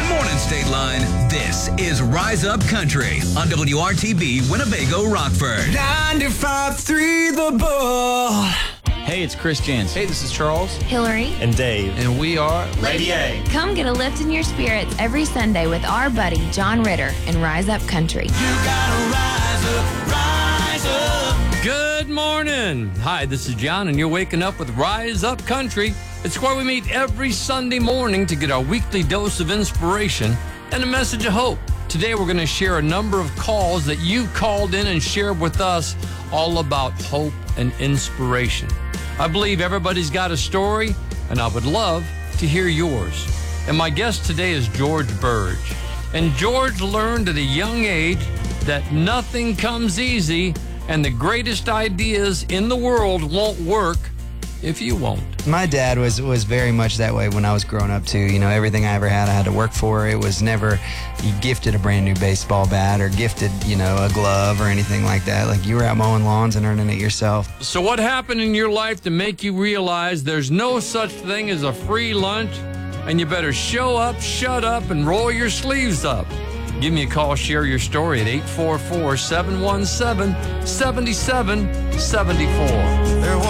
Good morning, State Line. This is Rise Up Country on WRTB Winnebago, Rockford. 95.3 The Bull. Hey, it's Chris Jansen. Hey, this is Charles. Hillary. And Dave. And we are Lady A. Come get a lift in your spirits every Sunday with our buddy, John Ritter, and Rise Up Country. You gotta rise up, rise up. Good morning. Hi, this is John, and you're waking up with Rise Up Country. It's where we meet every Sunday morning to get our weekly dose of inspiration and a message of hope. Today, we're going to share a number of calls that you called in and shared with us all about hope and inspiration. I believe everybody's got a story, and I would love to hear yours. And my guest today is George Burge. And George learned at a young age that nothing comes easy, and the greatest ideas in the world won't work if you won't. My dad was very much that way when I was growing up too. You know, everything I ever had, I had to work for. It was never you gifted a brand new baseball bat or gifted, a glove or anything like that. Like you were out mowing lawns and earning it yourself. So what happened in your life to make you realize there's no such thing as a free lunch, and you better show up, shut up, and roll your sleeves up? Give me a call, share your story at 844-717-7774.